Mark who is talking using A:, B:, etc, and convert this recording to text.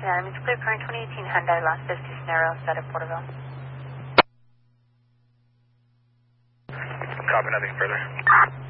A: Adam, it's clear current 2018 Hyundai Las Vistas Scenario set at Porterville.
B: Copy, nothing further.